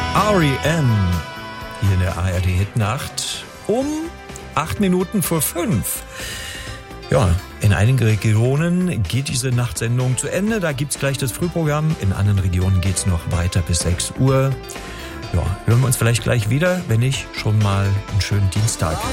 R.E.M. hier in der ARD-Hitnacht um 5:08. Ja, in einigen Regionen geht diese Nachtsendung zu Ende. Da gibt's gleich das Frühprogramm. In anderen Regionen geht's noch weiter bis 6 Uhr. Ja, hören wir uns vielleicht gleich wieder, wenn nicht schon mal einen schönen Dienstag.